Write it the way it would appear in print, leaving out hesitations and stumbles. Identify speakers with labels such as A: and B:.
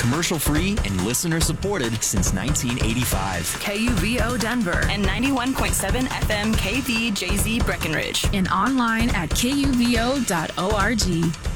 A: commercial-free and listener-supported since 1985.
B: KUVO Denver and 91.7 FM KVJZ Breckenridge.
C: And online at kuvo.org.